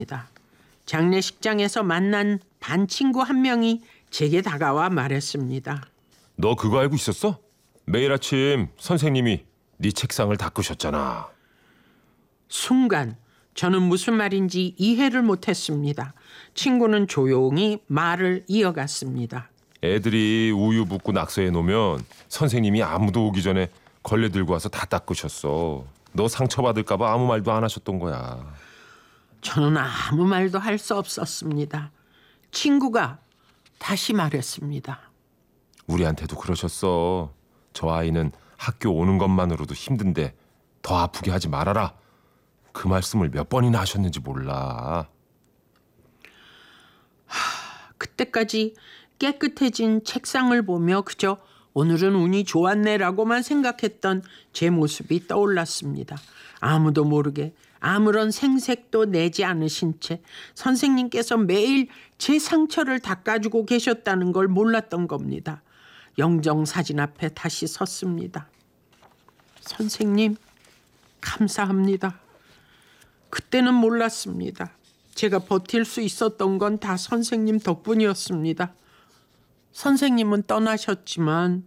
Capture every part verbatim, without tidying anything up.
장례식장에서 만난 반 친구 한 명이 제게 다가와 말했습니다. 너 그거 알고 있었어? 매일 아침 선생님이 네 책상을 닦으셨잖아. 순간 저는 무슨 말인지 이해를 못했습니다. 친구는 조용히 말을 이어갔습니다. 애들이 우유 붓고 낙서해 놓으면 선생님이 아무도 오기 전에 걸레 들고 와서 다 닦으셨어. 너 상처받을까 봐 아무 말도 안 하셨던 거야. 저는 아무 말도 할 수 없었습니다. 친구가 다시 말했습니다. 우리한테도 그러셨어. 저 아이는 학교 오는 것만으로도 힘든데 더 아프게 하지 말아라. 그 말씀을 몇 번이나 하셨는지 몰라. 그때까지 깨끗해진 책상을 보며 그저 오늘은 운이 좋았네라고만 생각했던 제 모습이 떠올랐습니다. 아무도 모르게 아무런 생색도 내지 않으신 채 선생님께서 매일 제 상처를 닦아주고 계셨다는 걸 몰랐던 겁니다. 영정사진 앞에 다시 섰습니다. 선생님, 감사합니다. 그때는 몰랐습니다. 제가 버틸 수 있었던 건 다 선생님 덕분이었습니다. 선생님은 떠나셨지만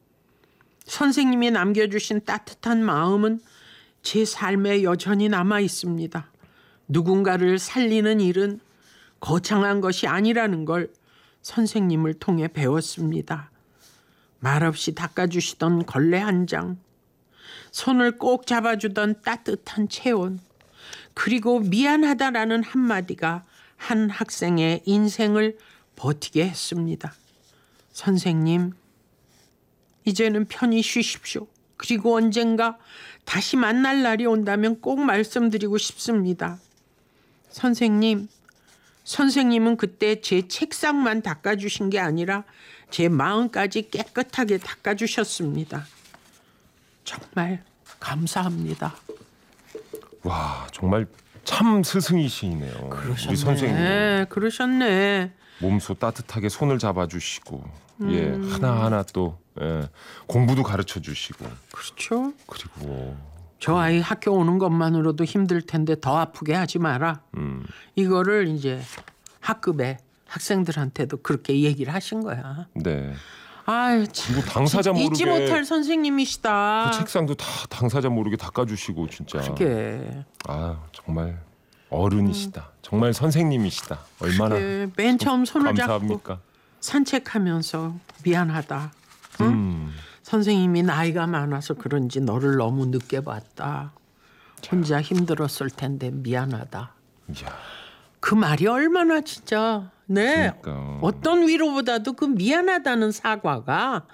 선생님이 남겨주신 따뜻한 마음은 제 삶에 여전히 남아 있습니다. 누군가를 살리는 일은 거창한 것이 아니라는 걸 선생님을 통해 배웠습니다. 말없이 닦아주시던 걸레 한 장, 손을 꼭 잡아주던 따뜻한 체온, 그리고 미안하다라는 한마디가 한 학생의 인생을 버티게 했습니다. 선생님, 이제는 편히 쉬십시오. 그리고 언젠가 다시 만날 날이 온다면 꼭 말씀드리고 싶습니다. 선생님, 선생님은 그때 제 책상만 닦아주신 게 아니라 제 마음까지 깨끗하게 닦아주셨습니다. 정말 감사합니다. 와, 정말 참 스승이시네요. 그러셨네. 우리 선생님. 네, 그러셨네. 몸소 따뜻하게 손을 잡아주시고 음. 예, 하나하나 또 예, 공부도 가르쳐주시고 그렇죠. 그리고 저 아이 학교 오는 것만으로도 힘들 텐데 더 아프게 하지 마라. 음, 이거를 이제 학급에 학생들한테도 그렇게 얘기를 하신 거야. 네. 아유, 참, 그리고 당사자 모르게 잊지 못할 선생님이시다. 그 책상도 다 당사자 모르게 닦아주시고 진짜. 그게 아, 정말 어른이시다. 정말 선생님이시다. 얼마나 그게 맨 처음 손을 감사합니까? 잡고 산책하면서 미안하다. 응? 음, 선생님이 나이가 많아서 그런지 너를 너무 늦게 봤다. 혼자 힘들었을 텐데 미안하다. 이야, 그 말이 얼마나 진짜 네 그러니까. 어떤 위로보다도 그 미안하다는 사과가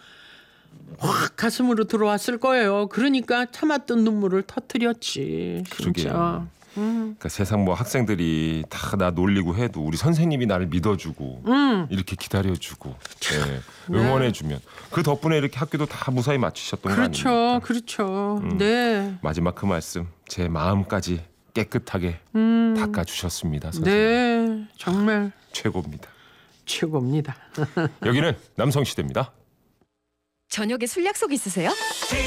확 가슴으로 들어왔을 거예요. 그러니까 참았던 눈물을 터뜨렸지. 진짜. 그러게요. 그러니까 세상 뭐 학생들이 다 나 놀리고 해도 우리 선생님이 나를 믿어주고 음. 이렇게 기다려주고 예, 응원해주면 그 덕분에 이렇게 학교도 다 무사히 마치셨던 그렇죠, 거 아닙니까? 그렇죠. 음. 네, 마지막 그 말씀 제 마음까지 깨끗하게 음. 닦아주셨습니다. 선생님. 네, 정말 최고입니다. 최고입니다. 여기는 남성시대입니다. 저녁에 술 약속 있으세요?